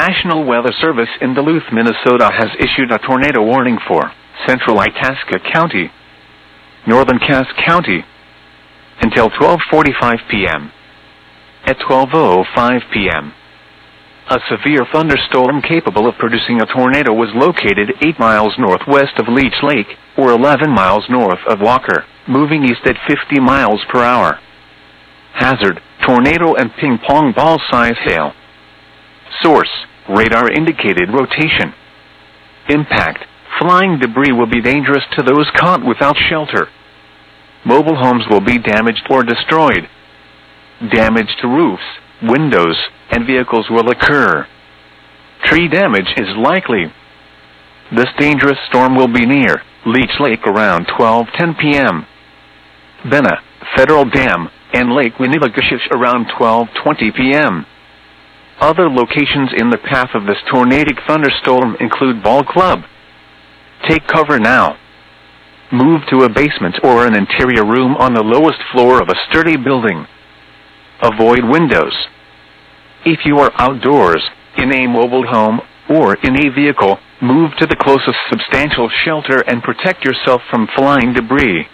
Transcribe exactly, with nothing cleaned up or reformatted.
National Weather Service in Duluth, Minnesota has issued a tornado warning for central Itasca County, northern Cass County, until twelve forty-five p m At twelve oh five p m, a severe thunderstorm capable of producing a tornado was located eight miles northwest of Leech Lake, or eleven miles north of Walker, moving east at fifty miles per hour. Hazard: tornado and ping-pong ball-size hail. Source: radar indicated rotation. Impact: flying debris will be dangerous to those caught without shelter. Mobile homes will be damaged or destroyed. Damage to roofs, windows, and vehicles will occur. Tree damage is likely. This dangerous storm will be near Leech Lake around twelve ten p m Benna, Federal Dam, and Lake Winnipesaukee around twelve twenty p m Other locations in the path of this tornadic thunderstorm include Ball Club. Take cover now. Move to a basement or an interior room on the lowest floor of a sturdy building. Avoid windows. If you are outdoors, in a mobile home, or in a vehicle, move to the closest substantial shelter and protect yourself from flying debris.